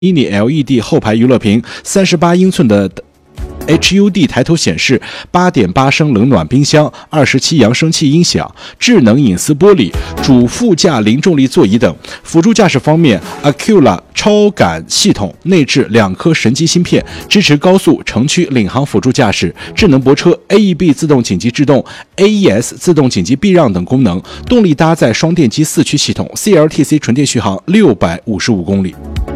Mini LED 后排娱乐屏，38英寸的HUD 抬头显示，8.8升冷暖冰箱，27扬声器音响，智能隐私玻璃，主副驾零重力座椅等。辅助驾驶方面 ，Acula 超感系统内置2颗神机芯片，支持高速、城区、领航辅助驾驶，智能泊车、AEB 自动紧急制动、AES 自动紧急避让等功能。动力搭载双电机4驱系统 ，CLTC 纯电续航655公里。